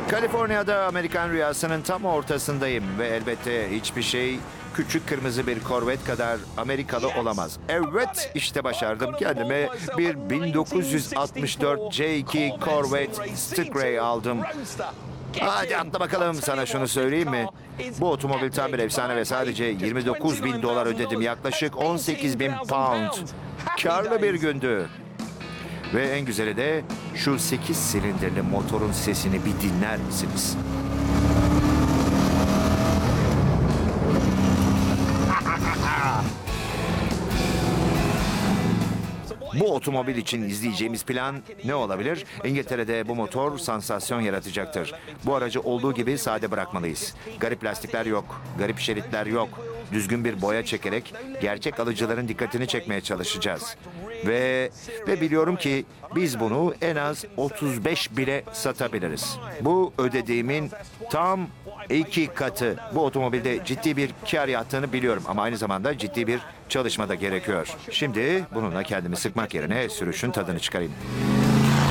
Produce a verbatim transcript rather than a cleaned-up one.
Kaliforniya'da Amerikan rüyasının tam ortasındayım ve elbette hiçbir şey küçük kırmızı bir Corvette kadar Amerikalı olamaz. Evet, işte başardım. Kendime bir bin dokuz yüz altmış dört C iki Corvette Stingray aldım. Hadi atla bakalım, sana şunu söyleyeyim mi? Bu otomobil tam bir efsane ve sadece yirmi dokuz bin dolar ödedim. Yaklaşık on sekiz bin pound. Karlı bir gündü. Ve en güzeli de şu sekiz silindirli motorun sesini bir dinler misiniz? Bu otomobil için izleyeceğimiz plan ne olabilir? İngiltere'de bu motor sansasyon yaratacaktır. Bu aracı olduğu gibi sade bırakmalıyız. Garip lastikler yok, garip şeritler yok. Düzgün bir boya çekerek gerçek alıcıların dikkatini çekmeye çalışacağız. Ve ve biliyorum ki biz bunu en az otuz beş bile satabiliriz. Bu ödediğimin tam iki katı. Bu otomobilde ciddi bir kar yattığını biliyorum ama aynı zamanda ciddi bir çalışma da gerekiyor. Şimdi bununla kendimi sıkmak yerine sürüşün tadını çıkarayım.